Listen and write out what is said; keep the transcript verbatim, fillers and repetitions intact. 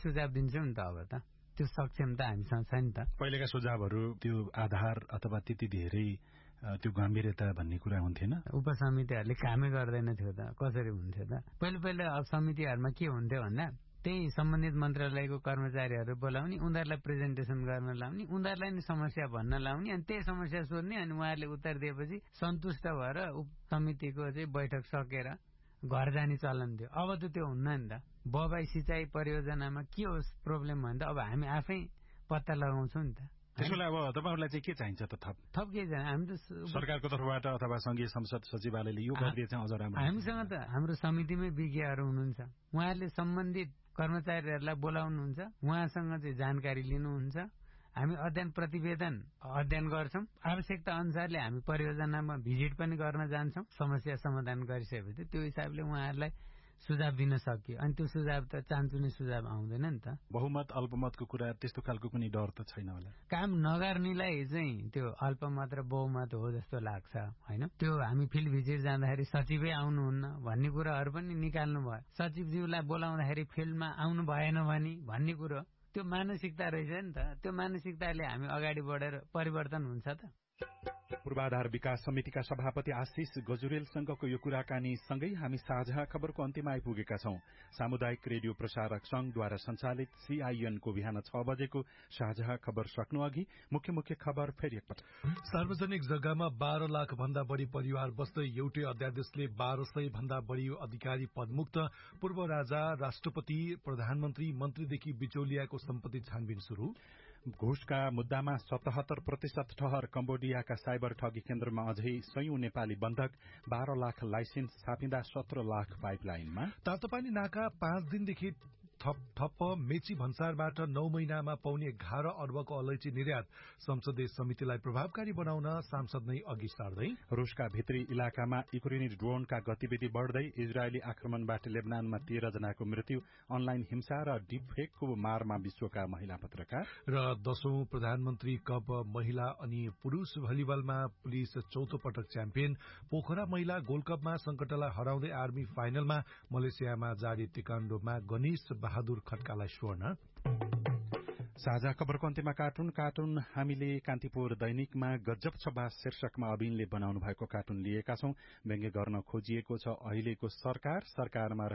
सुझाव दिन्छौँ नि त। अब त त्यो सक्षमता हामीसँग छैन त। पहिलेका सुझावहरू त्यो आधार अथवा त्यति धेरै त्यो गम्भीरता भन्ने कुरा हुन्थेन। उपसमितिहरूले कामै गर्दैन थियो त कसरी हुन्थ्यो त। पहिले पहिले अब समितिहरूमा के हुन्थ्यो भन्दा त्यही सम्बन्धित मन्त्रालयको कर्मचारीहरू बोलाउने, उनीहरूलाई प्रेजेन्टेसन गर्न लाउने, उनीहरूलाई नै समस्या भन्न लाउने, अनि त्यही समस्या सोध्ने, अनि उहाँहरूले उत्तर दिएपछि सन्तुष्ट भएर उप समितिको चाहिँ बैठक सकेर घर जाने चलन थियो। अब त त्यो हुन्न नि त। बबाई सिँचाइ परियोजनामा के हो प्रब्लम भन्दा अब हामी आफै पत्ता लगाउँछौँ नि त। त्यसोले अब तपाईहरुलाई चाहिँ के चाहिन्छ त थप? थप के चाहिन्छ? हामी त सरकारको तर्फबाट अथवा संघीय संसद सचिवालयले यो गरिदिए चाहिँ अझ राम्रो। हामीसँग त हाम्रो समितिमै विज्ञहरू हुनुहुन्छ, उहाँहरूले सम्बन्धित कर्मचारीहरूलाई बोलाउनुहुन्छ, उहाँसँग चाहिँ जानकारी लिनुहुन्छ, हामी अध्ययन प्रतिवेदन अध्ययन गर्छौं, आवश्यकता अनुसारले हामी परियोजनामा भिजिट पनि गर्न जान्छौं। समस्या समाधान गरिसकेपछि त्यो हिसाबले उहाँहरूलाई सुझाव दिन सकियो। अनि त्यो सुझाव त चान्चुने सुझाव आउँदैन नि त। बहुमत अल्पमतको कुरा त्यस्तो खालको कुनै डर त छैन होला? काम नगर्नेलाई चाहिँ त्यो अल्पमत र बहुमत हो जस्तो लाग्छ हैन। त्यो हामी फिल्ड भिजिट जाँदाखेरि सचिवै आउनुहुन्न भन्ने कुराहरू पनि निकाल्नु भयो। सचिवज्यूलाई बोलाउँदाखेरि फिल्डमा आउनु भएन भने भन्ने कुरो त्यो मानसिकता रहेछ नि त। त्यो मानसिकताले हामी अगाडि बढेर परिवर्तन हुन्छ त। पूर्वाधार विकास समितिका सभापति आशिष गजुरेलसँगको यो कुराकानी सँगै हामी साझा खबरको अन्त्यमा आइपुगेका छौं। सामुदायिक रेडियो प्रसारक संघद्वारा संचालित सीआईएन को बिहान छ बजेको साझा खबर सक्नु अघि मुख्य मुख्य खबर फेरि एकपटक। सार्वजनिक जग्गामा बाह्र लाख भन्दा बढ़ी परिवार बस्दै एउटै अध्यादेशले बाह्र सय भन्दा बढ़ी अधिकारी पदमुक्त। पूर्व राजा, राष्ट्रपति, प्रधानमन्त्री, मन्त्रीदेखि बिचौलियाको सम्पत्ति छानबिन शुरू। घुसका मुद्दामा सतहत्तर प्रतिशत ठहर। कम्बोडियाका साइबर ठगी केन्द्रमा अझै सयौं नेपाली बन्धक। बाह्र लाख लाइसेन्स छापिँदा सत्र लाख पाइपलाइनमा। तातोपानी नाका पाँच दिनदेखि थप ठप्प। मेची भन्सारबाट नौ महिनामा पाउने एघार अर्बको अलैँची निर्यात। संसदीय समितिलाई प्रभावकारी बनाउन सांसद नै अघि सार्दै। रूसका भित्री इलाकामा युक्रेनी ड्रोनका गतिविधि बढ़दै। इजरायली आक्रमणबाट लेबनानमा तेह्र जनाको मृत्यु। अनलाइन हिंसा र डिपफेकको मारमा विश्वका महिला पत्रकार। र दशौं प्रधानमन्त्री कप महिला अनि पुरूष भलिबलमा पुलिस चौथो पटक च्याम्पियन। पोखरा महिला गोल्डकपमा संकटलाई हराउँदै आर्मी फाइनलमा। मलेसियामा जारी टेक्वान्डोमा गणेश बहादुर खड्कालाई स्वर्ण। साझा खबरको अन्त्यमा कार्टुन कार्टुन हामीले कान्तिपुर दैनिकमा गजब छ बास शीर्षकमा अबिनले बनाउनु भएको कार्टुन लिएका छौं। व्यङ्ग्य गर्न खोजिएको छ अहिलेको सरकार सरकारमा